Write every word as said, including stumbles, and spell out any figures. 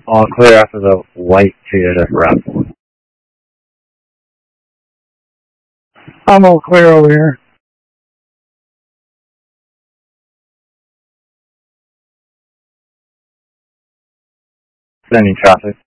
All clear after the white treated as route. I'm all clear over here. Sending traffic.